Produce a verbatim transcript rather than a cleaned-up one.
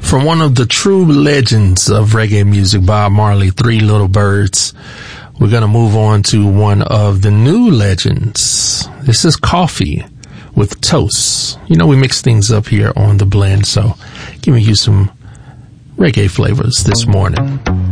From one of the true legends of reggae music, Bob Marley, Three Little Birds, we're going to move on to one of the new legends. This is Coffee with Toast. You know, we mix things up here on The Blend, so giving you some reggae flavors this morning.